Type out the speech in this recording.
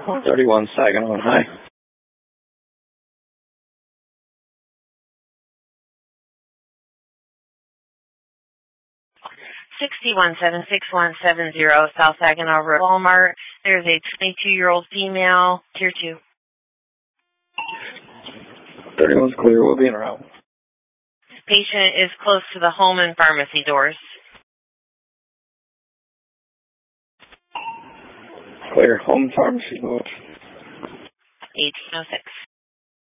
131 Saginaw and High. 617670 South Saginaw Road, Walmart. There's a 22-year-old female, Tier 2. 31's clear. We'll be en route. Patient is close to the home and pharmacy doors. Clear. Home and pharmacy doors. 1806.